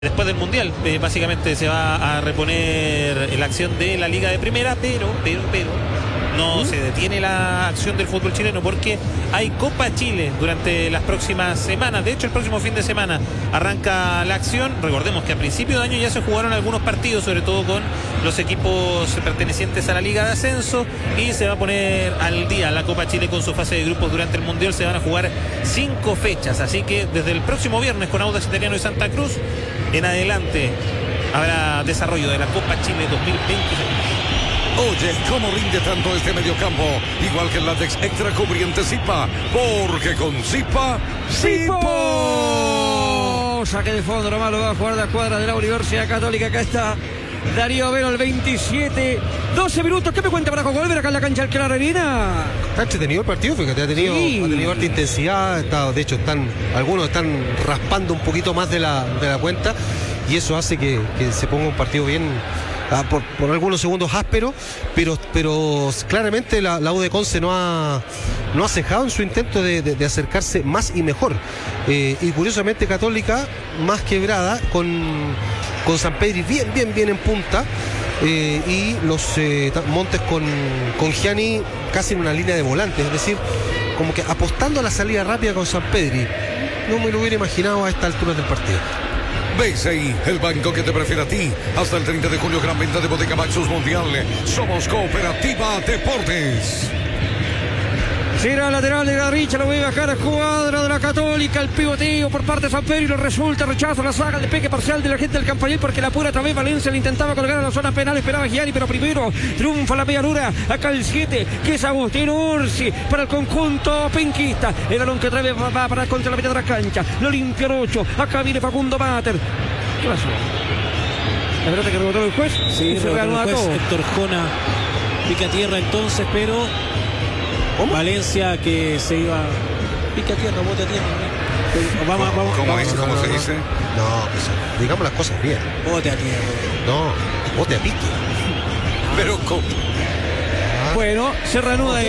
Después del Mundial, básicamente se va a reponer la acción de la Liga de Primera, pero no se detiene la acción del fútbol chileno porque hay Copa Chile durante las próximas semanas. De hecho, el próximo fin de semana arranca la acción. Recordemos que a principio de año ya se jugaron algunos partidos, sobre todo con los equipos pertenecientes a la Liga de Ascenso, y se va a poner al día la Copa Chile con su fase de grupos. Durante el Mundial se van a jugar 5 fechas, así que desde el próximo viernes con Audax Italiano y Santa Cruz en adelante habrá desarrollo de la Copa Chile 2026. Oye, ¿cómo rinde tanto este mediocampo? Igual que el látex extra cubriente Zipa, porque con Zipa, ¡Zipo! Saque de fondo, nomás lo va a jugar de la cuadra de la Universidad Católica. Acá está Darío Vero al 27, 12 minutos. ¿Qué me cuenta para volver acá en la cancha del Claro Arena? Está entretenido el partido, fíjate, ha tenido harta intensidad. De hecho, algunos están raspando un poquito más de la cuenta, y eso hace que se ponga un partido bien. Por algunos segundos áspero, pero claramente la U de Conce no ha cejado en su intento de acercarse más y mejor, y curiosamente Católica más quebrada con Sampedri bien en punta, y los Montes con Gianni casi en una línea de volante, es decir, como que apostando a la salida rápida con Sampedri. No me lo hubiera imaginado a esta altura del partido. BCI, el banco que te prefiere a ti. Hasta el 30 de julio, gran venta de Bodega Maxus Mundial. Somos Cooperativa Deportes. Será lateral de Garricha, lo ve bajar a cuadra de la Católica. El pivoteo por parte de Sampedri lo resulta, rechaza la saga, el despegue parcial de la gente del Campañel, porque la pura otra vez Valencia le intentaba colgar a la zona penal, esperaba Gianni, pero primero triunfa la medialura. Acá el 7, que es Agustín Ursi para el conjunto penquista. El balón que otra vez va para contra la mitad de la cancha, lo limpia el 8. Acá viene Facundo Mater. ¿Qué pasó? La pelota que rebotó el juez. Sí, se reanuda todo. Héctor Jona pica tierra entonces, pero ¿cómo? Valencia que se iba pica tierra, bota tierra. Vamos. ¿Cómo se dice? No, pues, digamos las cosas bien. Bote a tierra. No, bote a pique. Pero ¿cómo? Bueno, se reanuda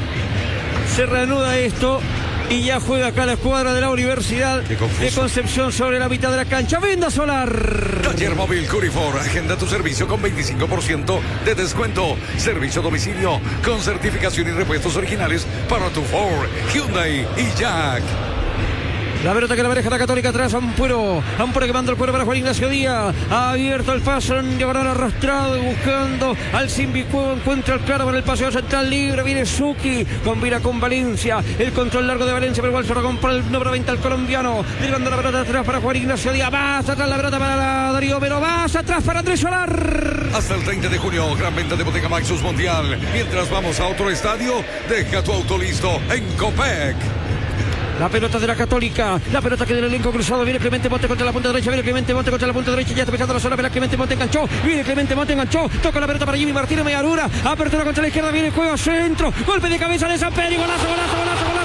esto. Y ya juega acá la escuadra de la Universidad de Concepción sobre la mitad de la cancha. Venda Solar. Taller Móvil Curifor. Agenda tu servicio con 25% de descuento. Servicio a domicilio con certificación y repuestos originales para tu Ford, Hyundai y Jack. La pelota que la maneja la Católica atrás, Ampuero que manda el cuero para Juan Ignacio Díaz. Ha abierto el paso en diagonal arrastrado y buscando al Simbicuo. Encuentra el claro para el paseo central libre. Viene Suki, combina con Valencia. El control largo de Valencia, pero igual se lo compra el número 20 al colombiano. Llegando la pelota atrás para Juan Ignacio Díaz. Más atrás la pelota para Darío Vero. Más atrás para Andrés Solar. Hasta el 30 de junio, gran venta de Bodega Maxus Mundial. Mientras vamos a otro estadio, deja tu auto listo en Copec. La pelota de la Católica, la pelota que del elenco cruzado, viene Clemente Monte contra la punta derecha, viene Clemente Monte contra la punta derecha, ya está pisando la zona, pero Clemente Monte enganchó, viene Clemente Monte enganchó, toca la pelota para Jimmy Martínez, Medialura, apertura contra la izquierda, viene el juego centro, golpe de cabeza de Sampedri, golazo.